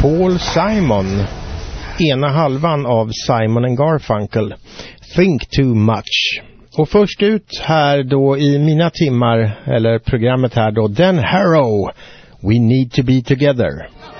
Paul Simon, ena halvan av Simon and Garfunkel, Think Too Much. Och först ut här då i mina timmar, eller programmet här då, Dan Harrow, We Need to Be Together.